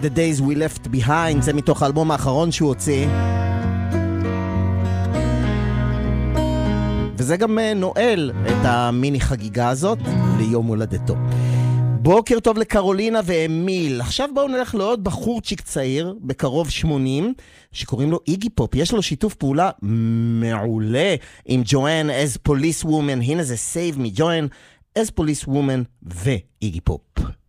The Days We Left Behind, זה מתוך האלבום האחרון שהוא הוציא. וזה גם נועל את המיני חגיגה הזאת ליום הולדתו. בוקר טוב לקרולינה ואמיל. עכשיו בואו נלך לעוד בחורצ'יק צעיר, בקרוב 80, שקוראים לו איגי פופ. יש לו שיתוף פעולה מעולה עם ג'ואן as police woman. הנה זה Save Me, ג'ואן as police woman ואיגי פופ.